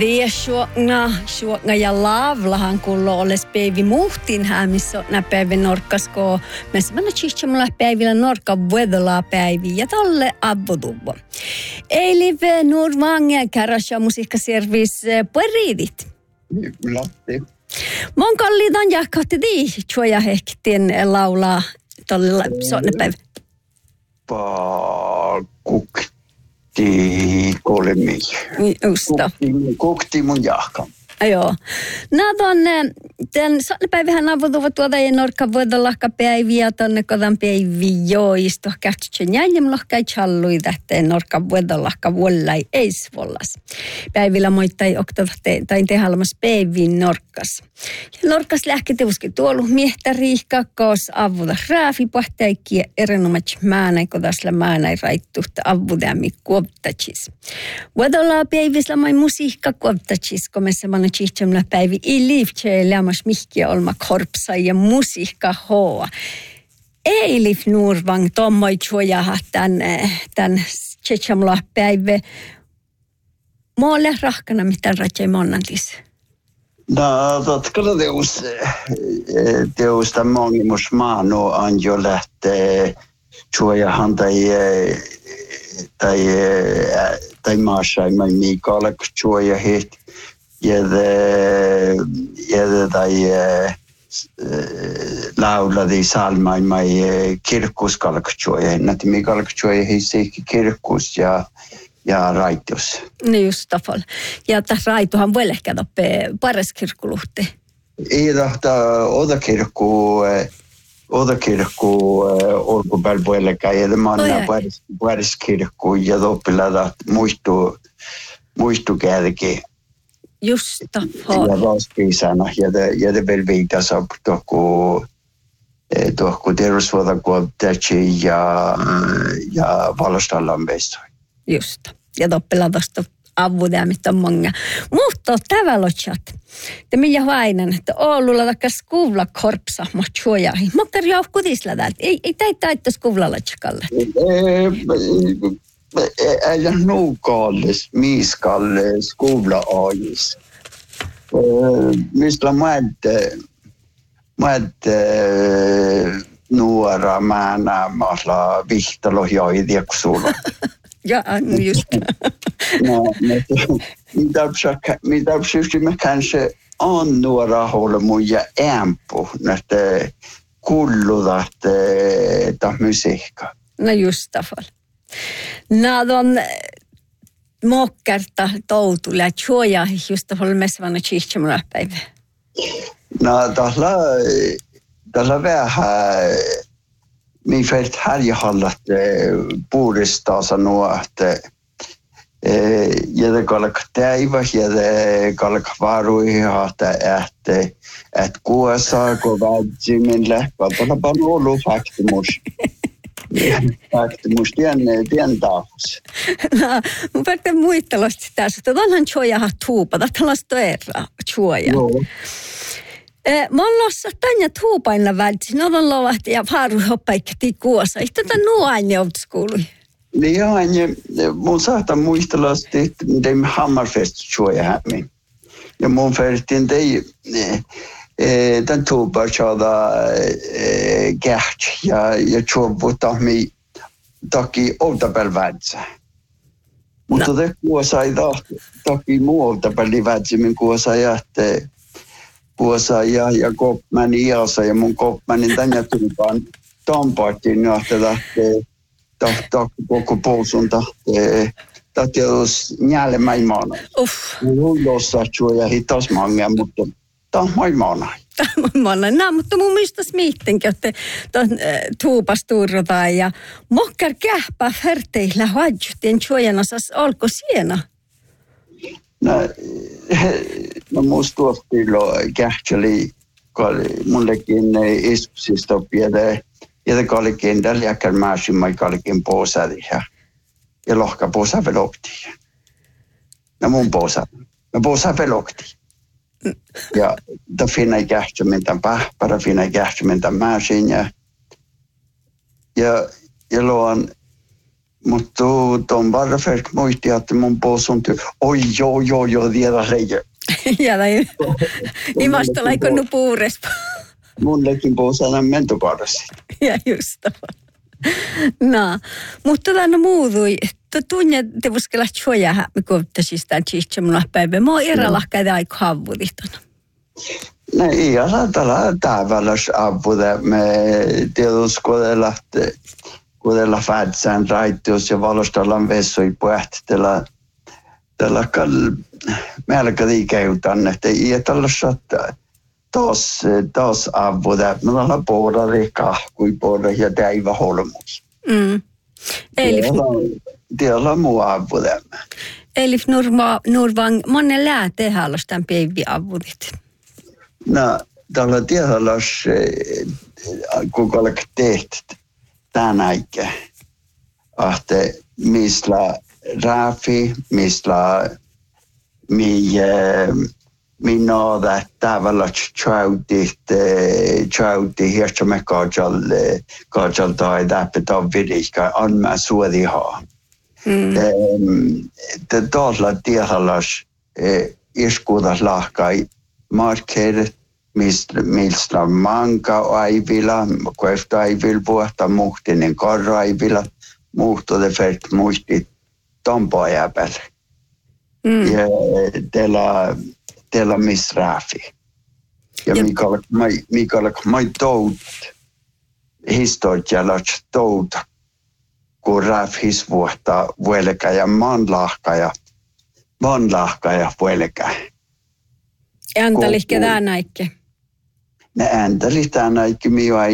Suokna ja laavlahan kullo oles päivi muhtiin missä nä päivä norkkasko. Mässä mä chihtsamulla päivillä norkka vuodolla päivi ja tolle abboduvo. Eilive Nurvangia kärasja musiikkaservice pueriidit. Latti. Mon kallidan jakkotti di chuoja hektin laulaa tolle sonne päivä. Kukti kolmi. Justa. Kukti mun jahkan. Joo. Nähdään, tämän päivähän avutuvat tuoda ja norkka voida lahka päiviä tonne kodan päiviä joistu. Kähtsitsen jäljim lahka ei challui tähteen norkka voida lahka vuollai eis vollas. Päivillä moittai oktava tai tehalmas päiviin norkkas. Ja norkkas lähketeuski tuolu miehtä riihka, koos avuda raafi pahteikki ja erinomaisesti määnäi kodasla määnäi raittuhta avudämi kuoptachis. Voidollaan päivisla mai musiikka kuoptachis, komessa chihtsamla päivi i liivtse lämmas mihkiä olma korpsa ja musiikka hoa. Eilif Nurvang tommoi chuojaha tän chihtsamla päivä. Moolle rahkana mitään ratsei monnantis. No, totkalla teus tämän mongimus maanu on jo lähtee chuojahan tai maasaimmai miikaalak chuojahit. Ja tai lauladi salmain mai kirkkuskalkchoja. Näti mi kalkchoja hisseikki kirkkus ja raitus. Niin just tafal. Ja tässä raituhan voi ehkä toppe paras kirkkuluhti. Ei tahta odakirkku olkupäällä puolella ja tämä on paras kirkku ja toppilata muistu kärki. Justa. Ja vaspiisana ja det väl vitas upp tuohku terveysvuotakuoptachi ja valostallan vesta. Justa. Ja toppela tosta avudämit on monga. Mutta tavallochat. Te minä vainen, että Oululla takas kuvla korpsa mochuojahi. Mokkar jauhkutisla täältä. Ei taittais kuvlalla tjakalle. Ei nuukallis, miiskallis, kuvla-ajis. Mistä nuora määnäämällä vihtalo joidiksulla. Ja, just. Mitä systeemi kanske on nuora hålla muja ämpu, näitä kulludat musiikka. No just tafal. Nadon mokkarta toutulla chuoja just tafal mesvana chihtsamula päivä. No tällä vähän min fält härjehallat puudistaa sanoa, että jätä kalk täivä, jätä kalk varuiha, että kuosaa, kun vädzimin läppä. Tällä on ollut faktimus. Faktimus, tien taas. No, mun päättää muistelosti tässä, että onhan chuojaha tuupata, tällaista erää chuoja. Joo. Mä oon lossa tänne tuupailla vältsi, no on lovahti ja varuhoppaikki kuosa. Tätä nuaini outskuului. Niin aina, mun saattaa muistella, että teemme Hammerfest chuoja hämmin. Ja mun färtin den tuupachada gäht ja chuovuta mi taki outabel vältsä. Mutta te kuosa ei taki muu outabeli vältsi, min kuosa jähtee. Puosa ja Kopman iässä ja mun Kopmanin tänne tulpaan tampaatiin tahtaa koko pousun tahtaa jos njäälemään maana. Hullossa chuoja hitas mangia, mutta tahmai maana. No, mutta mun mielestä smiittenkin, että tuupastuurrotaan ja mokkar kähpä färteillä hajutien chuojanasas olko siena? No musta tuottilo kähtseli mullekin iskusista ja kallikin tällä jäkän määsimmäi kallikin poosadi ja lohka poosa velokti. No mun poosa velokti. Ja da finna i kähtsämintän pähpärä, finna i kähtsämintän määsin ja luon Mutta tuon varfärk muisti, että mun posun työ. Oi joo, vielä reijä. Ja tai imasta laikonnut puurespa. Munlekin pousana mentoparasi. Ja just. No, mutta tämä muutui. Tunne te voisitte choja, me kovittaisiin tämän chihtsamalla päivän. Mä oon erälahkäitä aika havuditona. No ja saattaa tavallaan avuda. Me tietysti kodella fädsään raittius ja valostellaan vessoi puhtitella. Tällä melkein liikeytän, että ei tällaista taas avuda. Me ollaan puolella kahkui puolella ja täivä holmus. Tiellä muu avuda. Elif Nurvang, monen lääte haluaisi tämän päivän avudit? No, tällä tiellä kun olet tehty tämän aikaa, että mistä Rafi, mistä minä tavallaan tjauti hirtsämme kaajal tai täppätä virikka anmaa suodihaa. Tällä tiellä iskuutas lahkai markkeedet, mistä manka aivilla, kuesta aivilla vuotta muhtinen korra aivilla, muhtode fält muisti tompaa jäpäl. Ja teillä miss Rafi. Ja Mikael mai tout historialla tout, kun Rafis vuotta vuelkä ja manlahka ja vuelkä. Ääntälis ketään näikke? Ne ääntälis tämän näikke,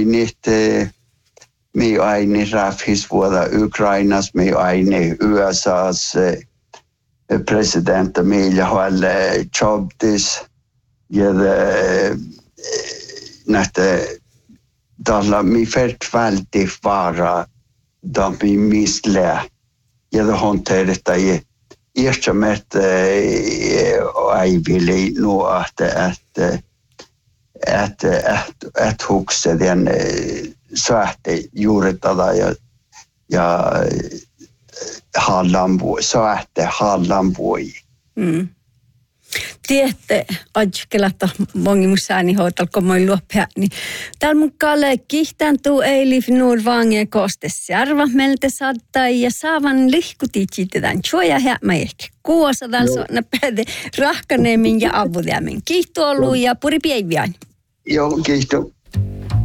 mi aini Rafis vuotta Ukrainas, mi aini USAs presidentti Milja Halle Chobtis ja nähte tällä mi fält väldigt vara da mi misle ja det hanterat i erkämmet aivili nu att huxa den söhte juuritada ja hallanvuoi. Tiedätte, ajattelette mongimusääni hoital, kun moi luoppia, niin täällä mukaan kihtääntuu Elif Nurvangen koostesjärva meiltä saattaa ja saavan lihkutit tämän choja hämä ehkä kuosadan sonna pääde rahkaneemin ja avudeamin. Kiihtu ollut ja puri päiviään. Joo, kiihtu.